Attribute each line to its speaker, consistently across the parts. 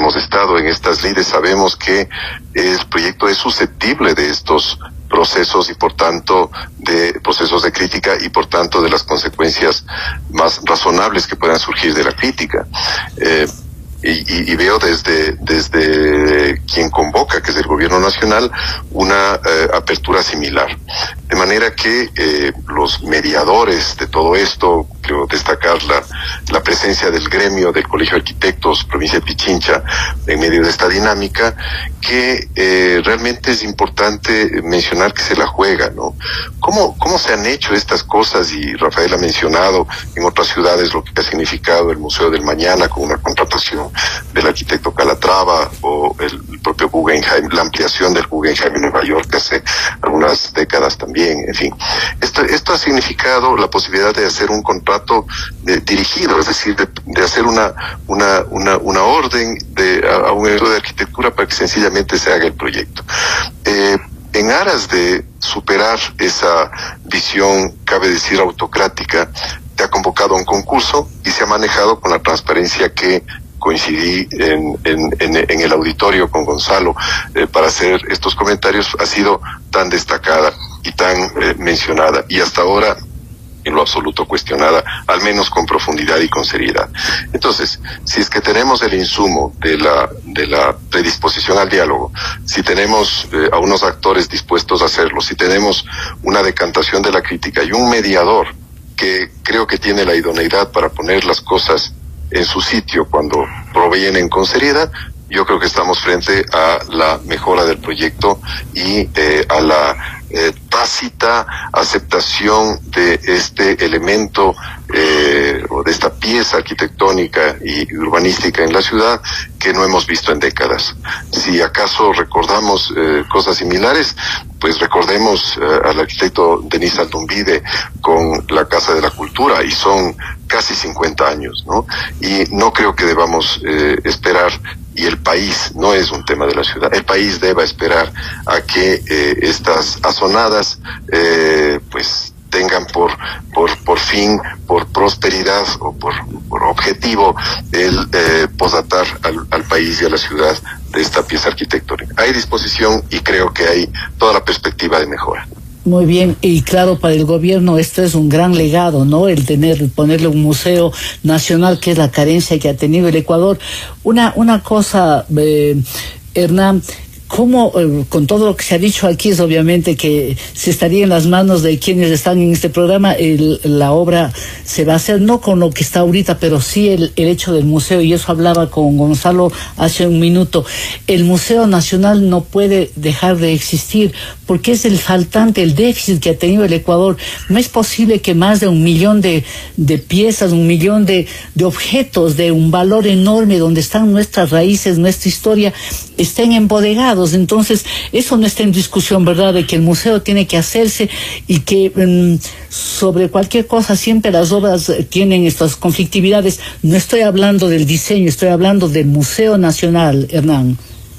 Speaker 1: hemos estado en estas lides sabemos que el proyecto es susceptible de estos procesos y por tanto de procesos de crítica y por tanto de las consecuencias más razonables que puedan surgir de la crítica. Y veo desde quien convoca, que es el gobierno nacional, una apertura similar. De manera que los mediadores de todo esto, quiero destacar la presencia del gremio del Colegio de Arquitectos Provincia de Pichincha en medio de esta dinámica, que realmente es importante mencionar que se la juega, ¿no? ¿Cómo se han hecho estas cosas? Y Rafael ha mencionado en otras ciudades lo que ha significado el Museo del Mañana con una contratación del arquitecto Calatrava o el propio Guggenheim, la ampliación del Guggenheim en Nueva York hace algunas décadas también, en fin. Esto ha significado la posibilidad de hacer un contrato dirigido, es decir, de hacer una orden a un estudio de arquitectura para que sencillamente se haga el proyecto. En aras de superar esa visión, cabe decir, autocrática, se ha convocado a un concurso y se ha manejado con la transparencia que coincidí en el auditorio con Gonzalo para hacer estos comentarios, ha sido tan destacada y tan mencionada y hasta ahora en lo absoluto cuestionada, al menos con profundidad y con seriedad. Entonces, si es que tenemos el insumo de la predisposición al diálogo, si tenemos a unos actores dispuestos a hacerlo, si tenemos una decantación de la crítica y un mediador que creo que tiene la idoneidad para poner las cosas en su sitio cuando provienen con seriedad, yo creo que estamos frente a la mejora del proyecto y a la tácita aceptación de este elemento o de esta pieza arquitectónica y urbanística en la ciudad que no hemos visto en décadas. Si acaso recordamos cosas similares, pues recordemos al arquitecto Denis Aldumbide con la Casa de la Cultura, y son casi 50 años, ¿no? Y no creo que debamos esperar, y el país no es un tema de la ciudad, el país deba esperar a que estas azonadas pues tengan por fin, por prosperidad o por objetivo el posatar al país y a la ciudad de esta pieza arquitectónica. Hay disposición y creo que hay toda la perspectiva de mejora.
Speaker 2: Muy bien, y claro, para el gobierno esto es un gran legado, ¿no? El ponerle un museo nacional, que es la carencia que ha tenido el Ecuador. Una cosa, Hernán, ¿cómo, con todo lo que se ha dicho aquí, es obviamente que se estaría en las manos de quienes están en este programa, la obra se va a hacer, no con lo que está ahorita, pero sí el hecho del museo, y eso hablaba con Gonzalo hace un minuto. El Museo Nacional no puede dejar de existir, porque es el faltante, el déficit que ha tenido el Ecuador. No es posible que más de 1 millón de piezas, 1 millón de objetos de un valor enorme, donde están nuestras raíces, nuestra historia, estén embodegados. Entonces, eso no está en discusión, ¿verdad? De que el museo tiene que hacerse y que sobre cualquier cosa siempre las obras tienen estas conflictividades. No estoy hablando del diseño, estoy hablando del Museo Nacional, Hernán.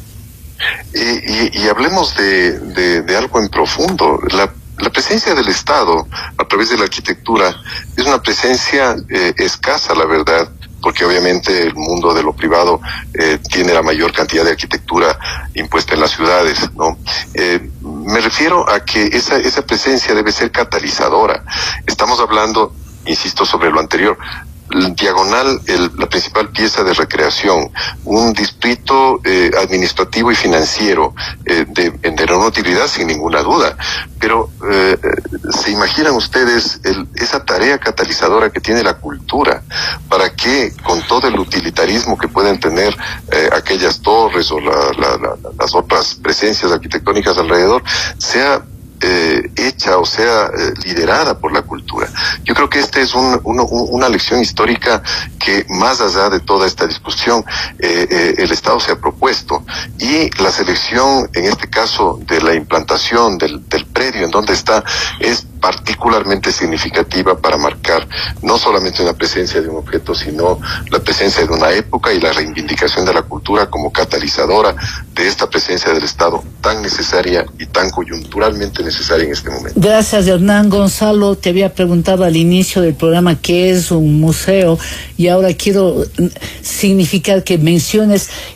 Speaker 1: Y hablemos de algo en profundo. La presencia del Estado a través de la arquitectura es una presencia escasa, la verdad, porque obviamente el mundo de lo privado tiene la mayor cantidad de arquitectura impuesta en las ciudades, ¿no? Me refiero a que esa presencia debe ser catalizadora. Estamos hablando, insisto, sobre lo anterior. Diagonal, la principal pieza de recreación, un distrito administrativo y financiero de enorme utilidad, sin ninguna duda, pero ¿se imaginan ustedes esa tarea catalizadora que tiene la cultura para que, con todo el utilitarismo que pueden tener aquellas torres o las otras presencias arquitectónicas alrededor, sea hecha o sea liderada por la cultura? Yo creo que esta es una lección histórica que, más allá de toda esta discusión, el Estado se ha propuesto, y la selección, en este caso, de la implantación del predio en donde está, es particularmente significativa para marcar no solamente una presencia de un objeto, sino la presencia de una época y la reivindicación de la cultura como catalizadora de esta presencia del Estado tan necesaria y tan coyunturalmente necesaria en este momento.
Speaker 2: Gracias, Hernán. Gonzalo, te había preguntado al inicio del programa qué es un museo, y ahora quiero significar que menciones